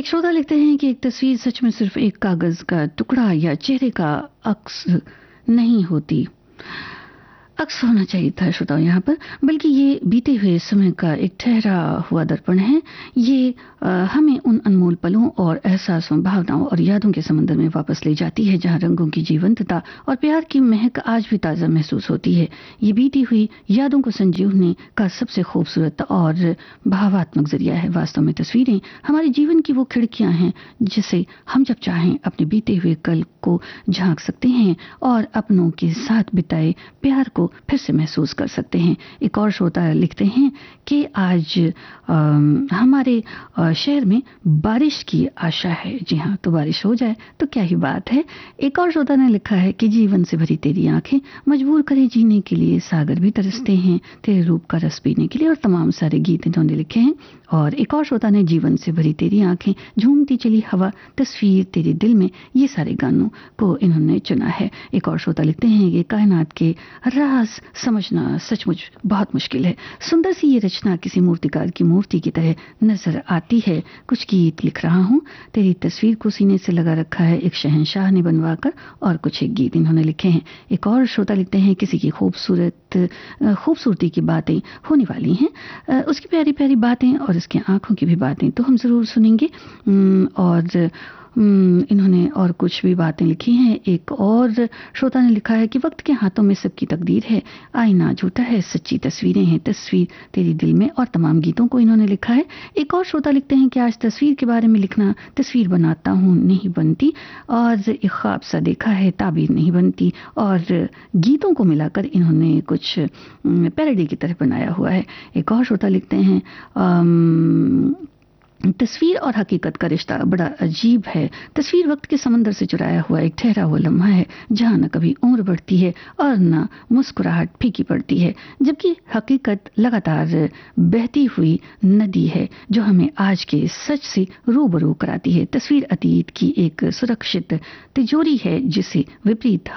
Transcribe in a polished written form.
एक श्रोता लिखते हैं कि एक तस्वीर सच में सिर्फ एक कागज का टुकड़ा या चेहरे का अक्स नहीं होती, अक्स होना चाहिए था श्रोताओं यहाँ पर, बल्कि ये बीते हुए समय का एक ठहरा हुआ दर्पण है। ये हमें उन अनमोल पलों और एहसासों, भावनाओं और यादों के समंदर में वापस ले जाती है जहाँ रंगों की जीवंतता और प्यार की महक आज भी ताज़ा महसूस होती है। ये बीती हुई यादों को संजोने का सबसे खूबसूरत और भावात्मक जरिया है। वास्तव में तस्वीरें हमारे जीवन की वो खिड़कियां हैं जिसे हम जब चाहें अपने बीते हुए कल को झांक सकते हैं और अपनों के साथ बिताए प्यार को फिर से महसूस कर सकते हैं। एक और श्रोता लिखते हैं कि आज हमारे शहर में बारिश की आशा है। जी हाँ, तो बारिश हो जाए तो क्या ही बात है। एक और श्रोता ने लिखा है कि जीवन से भरी तेरी आंखें मजबूर करे जीने के लिए, सागर भी तरसते हैं तेरे रूप का रस पीने के लिए, और तमाम सारे गीत इन्होंने लिखे हैं। और एक और श्रोता ने जीवन से भरी तेरी आंखें, झूमती चली हवा, तस्वीर तेरे दिल में, ये सारे गानों को इन्होंने चुना है। एक और श्रोता लिखते हैं कि कायनात के राज समझना सचमुच बहुत मुश्किल है। सुंदर सी ये रचना किसी मूर्तिकार की मूर्ति की तरह नजर आती है। कुछ गीत लिख रहा हूँ, तेरी तस्वीर को सीने से लगा रखा है एक शहंशाह ने बनवाकर, और कुछ एक गीत इन्होंने लिखे हैं। एक और श्रोता लिखते हैं किसी की खूबसूरती की बातें होने वाली हैं, उसकी प्यारी प्यारी बातें और उसकी आंखों की भी बातें तो हम जरूर सुनेंगे। और इन्होंने और कुछ भी बातें लिखी हैं। एक और श्रोता ने लिखा है कि वक्त के हाथों में सबकी तकदीर है, आईना झूठा है, सच्ची तस्वीरें हैं, तस्वीर तेरी दिल में, और तमाम गीतों को इन्होंने लिखा है। एक और श्रोता लिखते हैं कि आज तस्वीर के बारे में लिखना, तस्वीर बनाता हूँ नहीं बनती, और एक ख्वाब सा देखा है ताबीर नहीं बनती, और गीतों को मिलाकर इन्होंने कुछ पैरोडी की तरह बनाया हुआ है। एक और श्रोता लिखते हैं तस्वीर और हकीकत का रिश्ता बड़ा अजीब है। तस्वीर वक्त के समंदर से चुराया हुआ एक ठहरा हुआ लम्हा है जहाँ न कभी उम्र बढ़ती है और न मुस्कुराहट फीकी पड़ती है, जबकि हकीकत लगातार बहती हुई नदी है जो हमें आज के सच से रूबरू कराती है। तस्वीर अतीत की एक सुरक्षित तिजोरी है जिसे विपरीत